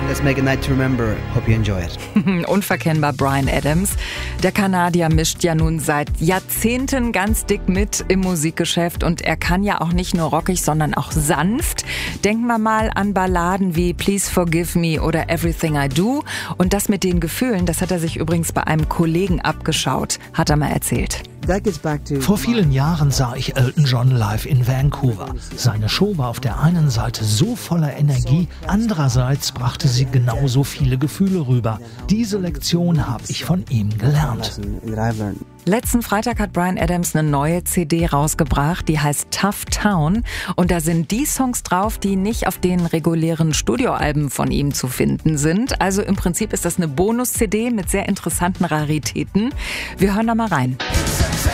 let's make a night to remember. Hope you enjoy it. Unverkennbar Bryan Adams. Der Kanadier mischt ja nun seit Jahrzehnten ganz dick mit im Musikgeschäft und er kann ja auch nicht nur rockig, sondern auch sanft. Denken wir mal an Balladen wie Please Forgive Me oder Everything I Do. Und das mit den Gefühlen, das hat er sich übrigens bei einem Kollegen abgeschaut, hat er mal erzählt. Vor vielen Jahren sah ich Elton John live in Vancouver. Seine Show war auf der einen Seite so voller Energie, andererseits brachte sie genauso viele Gefühle rüber. Diese Lektion habe ich von ihm gelernt. Letzten Freitag hat Bryan Adams eine neue CD rausgebracht, die heißt Tough Town. Und da sind die Songs drauf, die nicht auf den regulären Studioalben von ihm zu finden sind. Also im Prinzip ist das eine Bonus-CD mit sehr interessanten Raritäten. Wir hören da mal rein.